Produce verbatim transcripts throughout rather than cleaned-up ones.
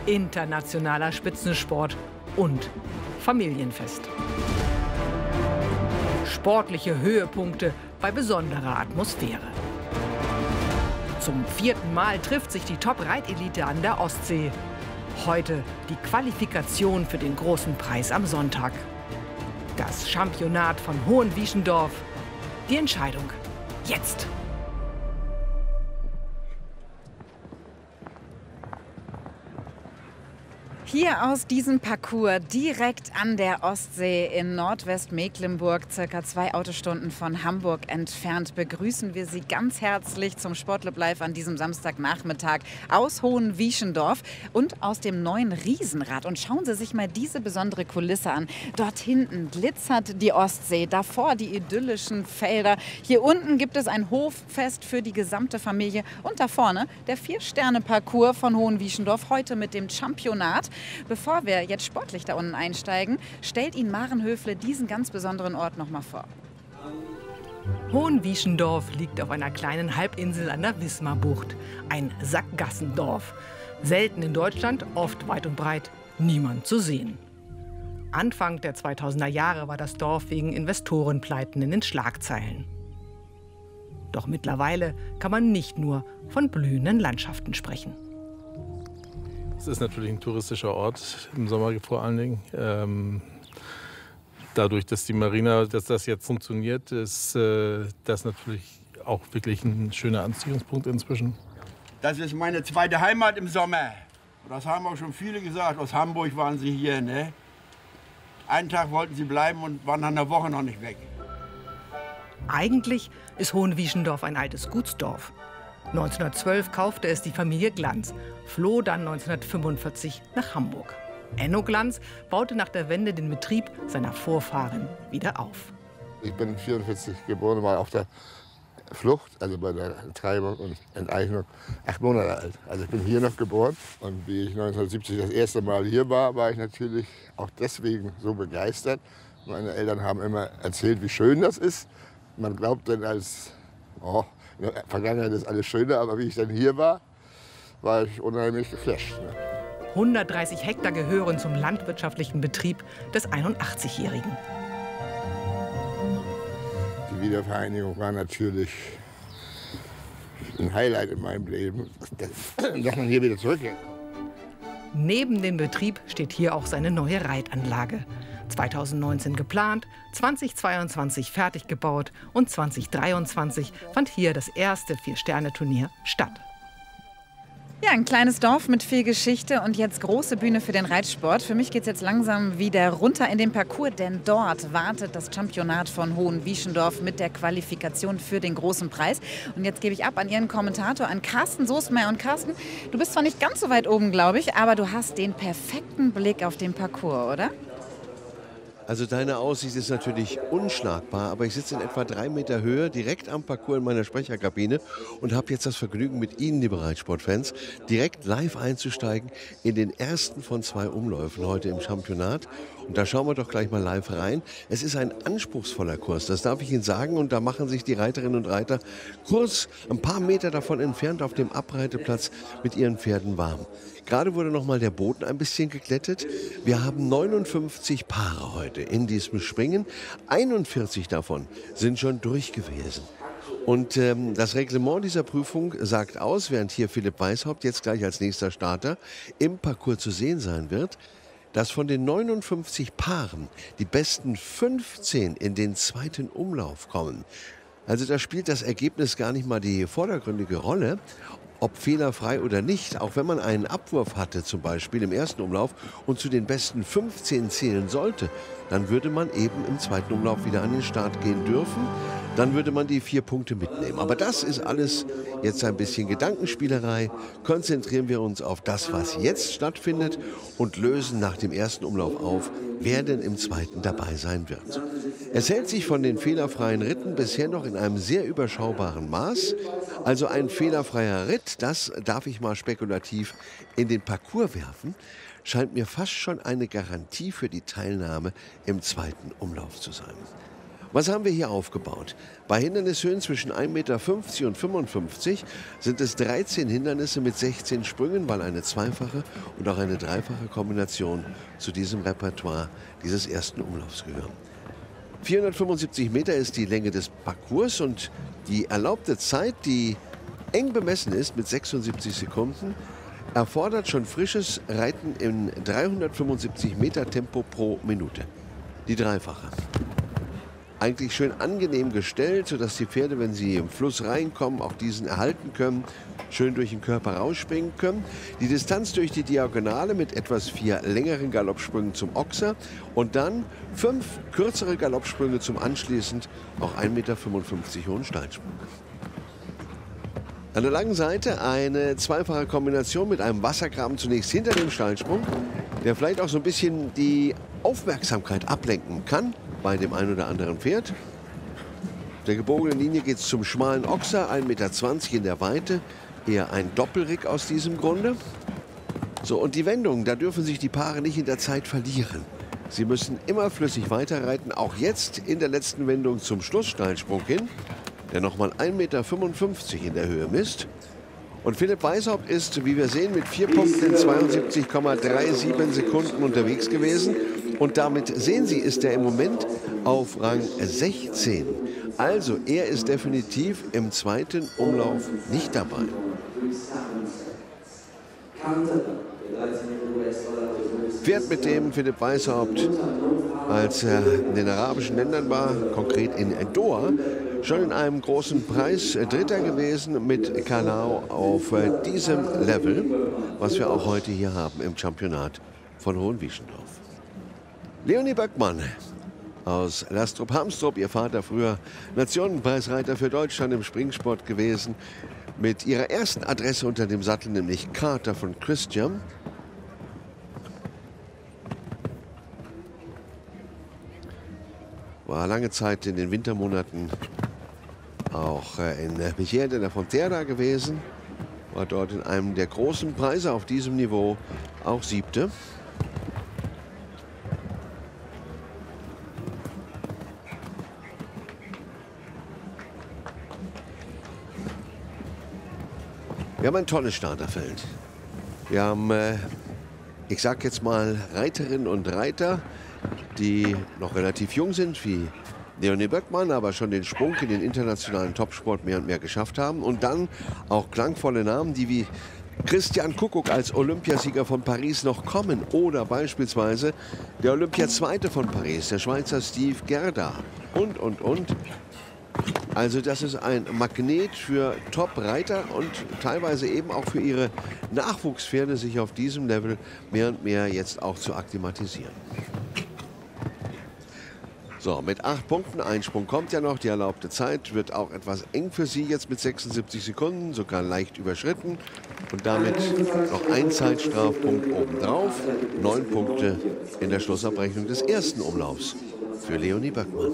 internationaler Spitzensport und Familienfest. Sportliche Höhepunkte bei besonderer Atmosphäre. Zum vierten Mal trifft sich die Top-Reitelite an der Ostsee. Heute die Qualifikation für den großen Preis am Sonntag. Das Championat von Hohenwieschendorf. Die Entscheidung jetzt. Hier aus diesem Parcours direkt an der Ostsee in Nordwestmecklenburg, circa zwei Autostunden von Hamburg entfernt, begrüßen wir Sie ganz herzlich zum Sportclub Live an diesem Samstagnachmittag aus Hohenwieschendorf und aus dem neuen Riesenrad. Und schauen Sie sich mal diese besondere Kulisse an. Dort hinten glitzert die Ostsee, davor die idyllischen Felder. Hier unten gibt es ein Hoffest für die gesamte Familie und da vorne der Vier-Sterne-Parcours von Hohenwieschendorf, heute mit dem Championat. Bevor wir jetzt sportlich da unten einsteigen, stellt Ihnen Maren Höfle diesen ganz besonderen Ort noch mal vor. Hohenwieschendorf liegt auf einer kleinen Halbinsel an der Wismarbucht. Ein Sackgassendorf. Selten in Deutschland, oft weit und breit, niemand zu sehen. Anfang der zweitausender Jahre war das Dorf wegen Investorenpleiten in den Schlagzeilen. Doch mittlerweile kann man nicht nur von blühenden Landschaften sprechen. Es ist natürlich ein touristischer Ort, im Sommer vor allen Dingen. Ähm, dadurch, dass die Marina, dass das jetzt funktioniert, ist äh, das natürlich auch wirklich ein schöner Anziehungspunkt inzwischen. Das ist meine zweite Heimat im Sommer. Das haben auch schon viele gesagt. Aus Hamburg waren sie hier. Ne? Einen Tag wollten sie bleiben und waren nach einer Woche noch nicht weg. Eigentlich ist Hohenwieschendorf ein altes Gutsdorf. neunzehnhundertzwölf kaufte es die Familie Glanz, floh dann neunzehnhundertfünfundvierzig nach Hamburg. Enno Glanz baute nach der Wende den Betrieb seiner Vorfahren wieder auf. Ich bin vierundvierzig geboren, war auf der Flucht, also bei der Treibung und Enteignung, acht Monate alt. Also ich bin hier noch geboren. Und wie ich neunzehnhundertsiebzig das erste Mal hier war, war ich natürlich auch deswegen so begeistert. Meine Eltern haben immer erzählt, wie schön das ist. Man glaubt dann als, oh, in der Vergangenheit ist alles schöner, aber wie ich dann hier war, war ich unheimlich geflasht. Ne? hundertdreißig Hektar gehören zum landwirtschaftlichen Betrieb des einundachtzigjährigen. Die Wiedervereinigung war natürlich ein Highlight in meinem Leben, dass man hier wieder zurückgeht. Neben dem Betrieb steht hier auch seine neue Reitanlage. zweitausendneunzehn geplant, zweitausendzweiundzwanzig fertig gebaut und zweitausenddreiundzwanzig fand hier das erste Vier-Sterne-Turnier statt. Ja, ein kleines Dorf mit viel Geschichte und jetzt große Bühne für den Reitsport. Für mich geht es jetzt langsam wieder runter in den Parcours, denn dort wartet das Championat von Hohenwieschendorf mit der Qualifikation für den großen Preis. Und jetzt gebe ich ab an Ihren Kommentator, an Carsten Soßmeier. Und Carsten, du bist zwar nicht ganz so weit oben, glaube ich, aber du hast den perfekten Blick auf den Parcours, oder? Also deine Aussicht ist natürlich unschlagbar, aber ich sitze in etwa drei Meter Höhe direkt am Parcours in meiner Sprecherkabine und habe jetzt das Vergnügen, mit Ihnen, liebe Reitsportfans, direkt live einzusteigen in den ersten von zwei Umläufen heute im Championat. Und da schauen wir doch gleich mal live rein. Es ist ein anspruchsvoller Kurs, das darf ich Ihnen sagen. Und da machen sich die Reiterinnen und Reiter kurz ein paar Meter davon entfernt auf dem Abreiteplatz mit ihren Pferden warm. Gerade wurde noch mal der Boden ein bisschen geglättet. Wir haben neunundfünfzig Paare heute in diesem Springen. einundvierzig davon sind schon durch gewesen. Und ähm, das Reglement dieser Prüfung sagt aus, während hier Philipp Weishaupt jetzt gleich als nächster Starter im Parcours zu sehen sein wird, dass von den neunundfünfzig Paaren die besten fünfzehn in den zweiten Umlauf kommen. Also da spielt das Ergebnis gar nicht mal die vordergründige Rolle, ob fehlerfrei oder nicht. Auch wenn man einen Abwurf hatte, zum Beispiel im ersten Umlauf, und zu den besten fünfzehn zählen sollte, dann würde man eben im zweiten Umlauf wieder an den Start gehen dürfen. Dann würde man die vier Punkte mitnehmen. Aber das ist alles jetzt ein bisschen Gedankenspielerei. Konzentrieren wir uns auf das, was jetzt stattfindet und lösen nach dem ersten Umlauf auf, wer denn im zweiten dabei sein wird. Es hält sich von den fehlerfreien Ritten bisher noch in einem sehr überschaubaren Maß. Also ein fehlerfreier Ritt, das darf ich mal spekulativ in den Parcours werfen, scheint mir fast schon eine Garantie für die Teilnahme im zweiten Umlauf zu sein. Was haben wir hier aufgebaut? Bei Hindernishöhen zwischen ein Meter fünfzig und fünfundfünfzig sind es dreizehn Hindernisse mit sechzehn Sprüngen, weil eine zweifache und auch eine dreifache Kombination zu diesem Repertoire dieses ersten Umlaufs gehören. vierhundertfünfundsiebzig Meter ist die Länge des Parcours und die erlaubte Zeit, die eng bemessen ist mit sechsundsiebzig Sekunden, erfordert schon frisches Reiten in dreihundertfünfundsiebzig Meter Tempo pro Minute. Die dreifache. Eigentlich schön angenehm gestellt, sodass die Pferde, wenn sie im Fluss reinkommen, auch diesen erhalten können, schön durch den Körper rausspringen können. Die Distanz durch die Diagonale mit etwas vier längeren Galoppsprüngen zum Ochser und dann fünf kürzere Galoppsprünge zum anschließend auch ein Meter fünfundfünfzig hohen Steilsprung. An der langen Seite eine zweifache Kombination mit einem Wassergraben zunächst hinter dem Steilsprung, der vielleicht auch so ein bisschen die Aufmerksamkeit ablenken kann bei dem einen oder anderen Pferd. Auf der gebogenen Linie geht es zum schmalen Ochser, ein Meter zwanzig in der Weite, eher ein Doppelrick aus diesem Grunde. So, und die Wendungen, da dürfen sich die Paare nicht in der Zeit verlieren. Sie müssen immer flüssig weiterreiten, auch jetzt in der letzten Wendung zum Schlusssteilsprung hin, der nochmal ein Meter fünfundfünfzig in der Höhe misst. Und Philipp Weishaupt ist, wie wir sehen, mit vier Punkten in zweiundsiebzig Komma siebenunddreißig Sekunden unterwegs gewesen. Und damit, sehen Sie, ist er im Moment auf Rang sechzehn. Also er ist definitiv im zweiten Umlauf nicht dabei. Pferd, mit dem Philipp Weishaupt, als er in den arabischen Ländern war, konkret in Doha, schon in einem großen Preis Dritter gewesen mit Kalau auf diesem Level, was wir auch heute hier haben im Championat von Hohenwieschendorf. Leonie Böckmann aus Lastrup-Hamstrup, ihr Vater früher Nationenpreisreiter für Deutschland im Springsport gewesen, mit ihrer ersten Adresse unter dem Sattel, nämlich Carter von Christian. War lange Zeit in den Wintermonaten auch in Michel de la Frontera gewesen, war dort in einem der großen Preise auf diesem Niveau auch Siebte. Wir haben ein tolles Starterfeld. Wir haben, äh, ich sag jetzt mal, Reiterinnen und Reiter, die noch relativ jung sind, wie Leonie Böckmann, aber schon den Sprung in den internationalen Topsport mehr und mehr geschafft haben. Und dann auch klangvolle Namen, die wie Christian Kuckuck als Olympiasieger von Paris noch kommen. Oder beispielsweise der Olympiazweite von Paris, der Schweizer Steve Gerda. Und, und, und. Also das ist ein Magnet für Top-Reiter und teilweise eben auch für ihre Nachwuchspferde, sich auf diesem Level mehr und mehr jetzt auch zu akklimatisieren. So, mit acht Punkten, Einsprung kommt ja noch, die erlaubte Zeit wird auch etwas eng für sie jetzt mit sechsundsiebzig Sekunden, sogar leicht überschritten. Und damit noch ein Zeitstrafpunkt obendrauf, neun Punkte in der Schlussabrechnung des ersten Umlaufs für Leonie Böckmann.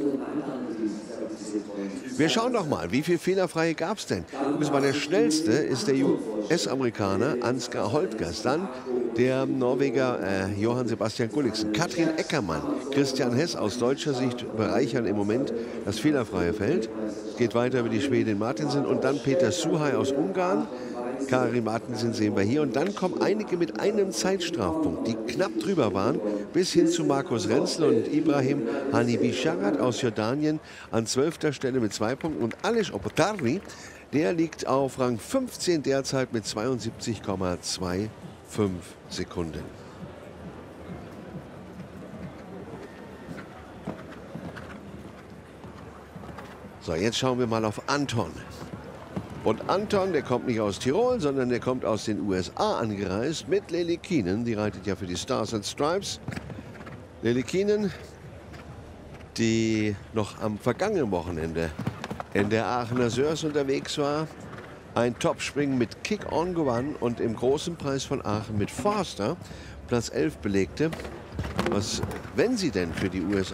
Wir schauen doch mal, wie viele Fehlerfreie gab es denn? Das war der schnellste, ist der U S-Amerikaner Ansgar Holtgers. Dann der Norweger äh, Johann Sebastian Gulliksen. Katrin Eckermann, Christian Hess aus deutscher Sicht bereichern im Moment das fehlerfreie Feld. Es geht weiter über die Schwedin Martinsen und dann Peter Suhai aus Ungarn. Karin Martinsen sehen wir hier. Und dann kommen einige mit einem Zeitstrafpunkt, die knapp drüber waren, bis hin zu Markus Renzel und Ibrahim Hanibi Sharat aus Jordanien an zwölfter Stelle mit zwei Punkten. Und Aleš Opotarni, der liegt auf Rang fünfzehn derzeit mit zweiundsiebzig Komma fünfundzwanzig Sekunden. So, jetzt schauen wir mal auf Anton. Und Anton, der kommt nicht aus Tirol, sondern der kommt aus den U S A angereist mit Lely Keenan. Die reitet ja für die Stars and Stripes. Lely Keenan, die noch am vergangenen Wochenende in der Aachener Sörs unterwegs war, ein Topspringen mit Kick-On gewann und im großen Preis von Aachen mit Forster Platz elf belegte. Was, wenn sie denn für die U S